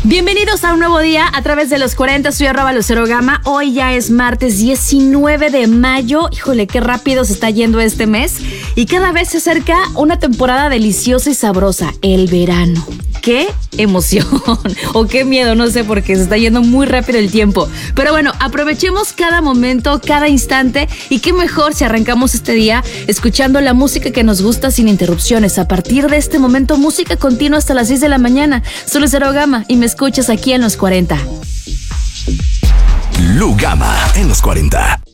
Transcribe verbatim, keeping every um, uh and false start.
Bienvenidos a un nuevo día a través de los cuarenta, soy arroba Lucero Gama. Hoy ya es martes diecinueve de mayo. Híjole, qué rápido se está yendo este mes. Y cada vez se acerca una temporada deliciosa y sabrosa, el verano. ¡Qué emoción! O qué miedo, no sé, porque se está yendo muy rápido el tiempo. Pero bueno, aprovechemos cada momento, cada instante. Y qué mejor si arrancamos este día escuchando la música que nos gusta sin interrupciones. A partir de este momento, música continua hasta las seis de la mañana. Soy Lucero Gama y me escuchas aquí en los cuarenta. Lu Gama en los cuarenta.